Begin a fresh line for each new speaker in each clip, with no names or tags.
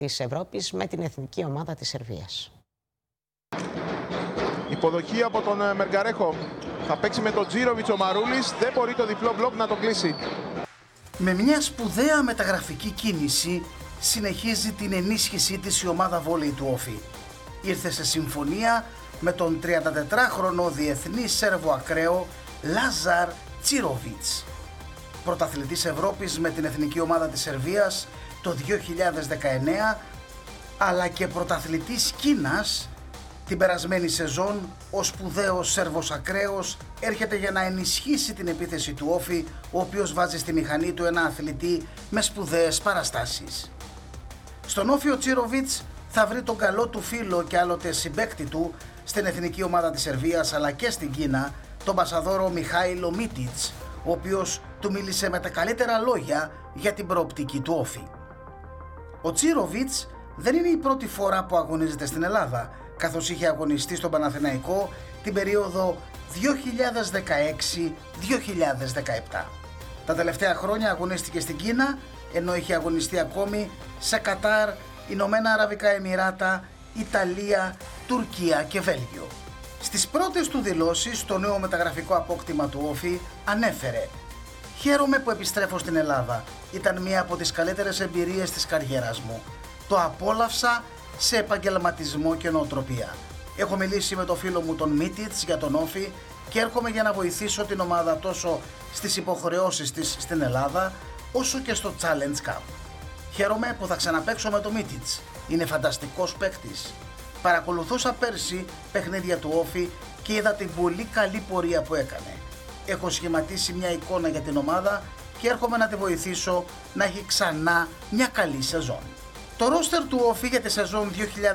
της Ευρώπης με την εθνική ομάδα της Σερβίας.
Υποδοχή από τον Μεργαρέχο. Θα παίξει με τον Τζίροβιτς ο Μαρούλης. Δεν μπορεί το διπλό μπλοκ να το κλείσει.
Με μια σπουδαία μεταγραφική κίνηση συνεχίζει την ενίσχυσή της η ομάδα βόλεϊ του Όφη. Ήρθε σε συμφωνία με τον 34χρονο διεθνή Σέρβο ακραίο Λάζαρ Τσίροβιτς. Πρωταθλητής Ευρώπης με την εθνική ομάδα της Σερβίας το 2019, αλλά και πρωταθλητής Κίνας την περασμένη σεζόν. Ο σπουδαίος Σέρβος ακραίος έρχεται για να ενισχύσει την επίθεση του Όφη, ο οποίος βάζει στη μηχανή του ένα αθλητή με σπουδαίες παραστάσεις. Στον Όφη ο Τσίροβιτς θα βρει τον καλό του φίλο και άλλοτε συμπαίκτη του στην εθνική ομάδα της Σερβίας αλλά και στην Κίνα, τον πασαδόρο Μιχάηλο Μίτιτς, ο οποίος του μίλησε με τα καλύτερα λόγια για την προοπτική του Όφη. Ο Τσίροβιτς δεν είναι η πρώτη φορά που αγωνίζεται στην Ελλάδα, καθώς είχε αγωνιστεί στον Παναθηναϊκό την περίοδο 2016-2017. Τα τελευταία χρόνια αγωνίστηκε στην Κίνα, ενώ είχε αγωνιστεί ακόμη σε Κατάρ, Ηνωμένα Αραβικά Εμιράτα, Ιταλία, Τουρκία και Βέλγιο. Στις πρώτες του δηλώσεις στο νέο μεταγραφικό απόκτημα του Όφη ανέφερε: «Χαίρομαι που επιστρέφω στην Ελλάδα. Ήταν μία από τις καλύτερες εμπειρίες της καριέρας μου. Το απόλαυσα σε επαγγελματισμό και νοοτροπία. Έχω μιλήσει με το φίλο μου τον Μίτιτς για τον Όφη και έρχομαι για να βοηθήσω την ομάδα τόσο στις υποχρεώσεις της στην Ελλάδα όσο και στο Challenge Cup. Χαίρομαι που θα ξαναπαίξω με τον Μίτιτς. Είναι φανταστικός παίκτης. Παρακολουθούσα πέρσι παιχνίδια του Όφη και είδα την πολύ καλή πορεία που έκανε. Έχω σχηματίσει μια εικόνα για την ομάδα και έρχομαι να τη βοηθήσω να έχει ξανά μια καλή σεζόν». Το ρόστερ του Όφη για τη σεζόν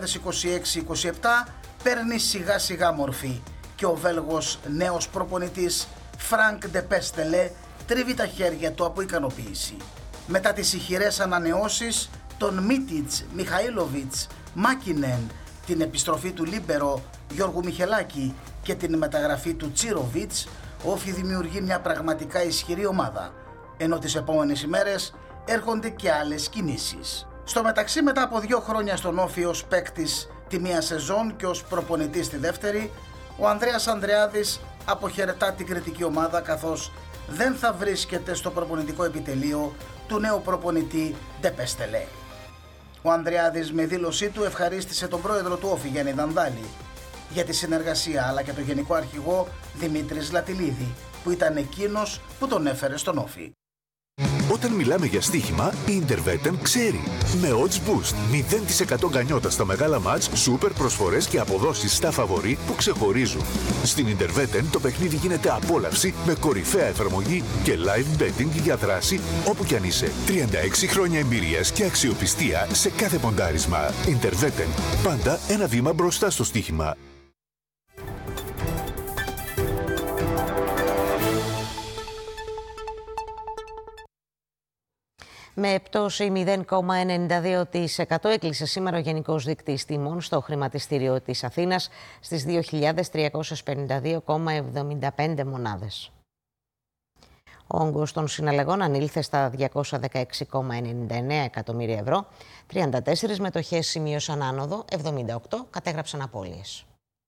2026-27 παίρνει σιγά σιγά μορφή και ο Βέλγος νέος προπονητής Φρανκ Ντεπέστελε τρίβει τα χέρια του από ικανοποίηση. Μετά τις ηχηρές ανανεώσεις των Μίτιτς, Μιχαήλοβιτς, Μάκινεν, την επιστροφή του Λίμπερο Γιώργου Μιχελάκη και την μεταγραφή του Τσίροβιτς, ο Όφη δημιουργεί μια πραγματικά ισχυρή ομάδα, ενώ τις επόμενες ημέρες έρχονται και άλλες κινήσεις. Στο μεταξύ, μετά από 2 χρόνια στον Όφη ως παίκτης τη μία σεζόν και ως προπονητής τη δεύτερη, ο Ανδρέας Ανδρεάδης αποχαιρετά την κριτική ομάδα, καθώς δεν θα βρίσκεται στο προπονητικό επιτελείο του νέου προπονητή Ντεπέστελε. Ο Ανδρεάδης με δήλωσή του ευχαρίστησε τον πρόεδρο του Όφη Γιάννη Δανδάλη για τη συνεργασία, αλλά και τον γενικό αρχηγό Δημήτρη Λατιλίδη, που ήταν εκείνος που τον έφερε στον Όφη.
Όταν μιλάμε για στοίχημα, η Intervetten ξέρει. Με odds boost, 0% γκανιότα στα μεγάλα μάτς, σούπερ προσφορές και αποδόσεις στα φαβορί που ξεχωρίζουν. Στην Intervetten το παιχνίδι γίνεται απόλαυση με κορυφαία εφαρμογή και live betting για δράση όπου κι αν είσαι. 36 χρόνια εμπειρίας και αξιοπιστία σε κάθε ποντάρισμα. Intervetten, πάντα ένα βήμα μπροστά στο στοίχημα.
Με πτώση 0,92% έκλεισε σήμερα ο Γενικός Δείκτης Τιμών στο χρηματιστήριο της Αθήνας στις 2.352,75 μονάδες. Ο όγκος των συναλλαγών ανήλθε στα 216,99 εκατομμύρια ευρώ, 34 μετοχές σημείωσαν άνοδο, 78 κατέγραψαν απώλειες.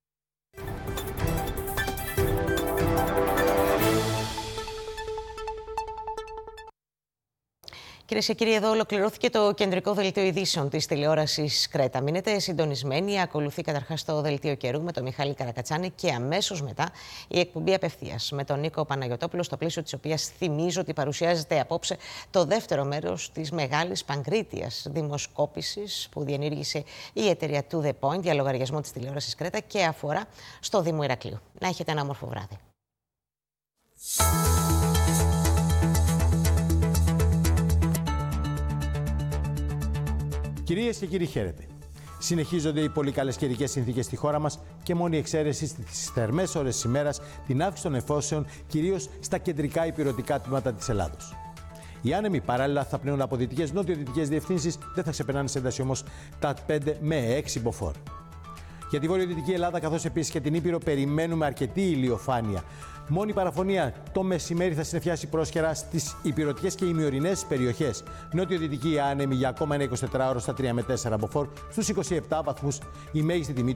Κυρίες και κύριοι, εδώ ολοκληρώθηκε το κεντρικό δελτίο ειδήσεων της τηλεόρασης Κρέτα. Μείνετε συντονισμένοι. Ακολουθεί καταρχάς το δελτίο καιρού με τον Μιχάλη Καρακατσάνη και αμέσως μετά η εκπομπή απευθείας με τον Νίκο Παναγιωτόπουλο, στο πλαίσιο της οποίας θυμίζω ότι παρουσιάζεται απόψε το δεύτερο μέρος της μεγάλης παγκρίτιας δημοσκόπησης που διενήργησε η εταιρεία To The Point για λογαριασμό της τηλεόρασης Κρέτα και αφορά στο Δήμο Ηρακλείου. Να έχετε ένα όμορφο βράδυ.
Κυρίες και κύριοι, χαίρετε. Συνεχίζονται οι πολύ καλές καιρικές συνθήκες στη χώρα μας και μόνη εξαίρεση στις θερμές ώρες της ημέρας την αύξηση των νεφώσεων, κυρίως στα κεντρικά ηπειρωτικά τμήματα της Ελλάδος. Οι άνεμοι παράλληλα θα πνέουν από δυτικές νότιο-δυτικές διευθύνσεις, δεν θα ξεπερνάνε σε ένταση όμως τα 5 με 6 μποφόρ. Για τη βορειοδυτική Ελλάδα, καθώς επίσης και την Ήπειρο, περιμένουμε αρκετή ηλιοφάνεια. Μόνη παραφωνία το μεσημέρι θα συννεφιάσει πρόσχερα στις ηπειρωτικές και ημιορεινές περιοχές. Νότιο-δυτική άνεμη για ακόμα ένα 24ωρο στα 3 με 4 μποφόρ, στους 27 βαθμούς η μέγιστη τιμή του